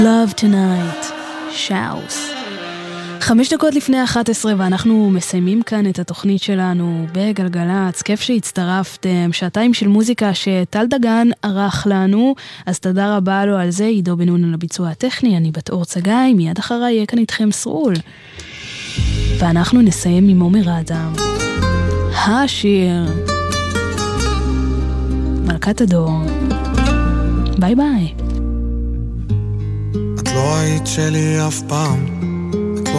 Love Tonight, שאוס. 5 דקות לפני 11 ואנחנו מסיימים כאן את התוכנית שלנו בגלגלץ. כיף שהצטרפתם, שעתיים של מוזיקה שטל דגן ערך לנו, אז תודה רבה לו על זה. עידו בן נון על הביצוע הטכני, אני בת אור צגאי, מיד אחריי יהיה כאן איתכם סרול. ואנחנו נסיים עם עומר אדם. השיר מלכת הדור. ביי ביי. את לא היית שלי אף פעם,